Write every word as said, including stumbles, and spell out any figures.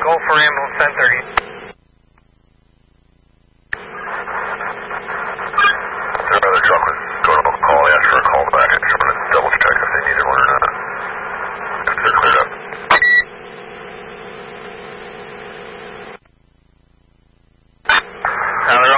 call for ambulance ten thirty. Their other truck was going to call. I asked for a call back. I just wanted to double check if they needed one or not. If they're cleared up. Now they're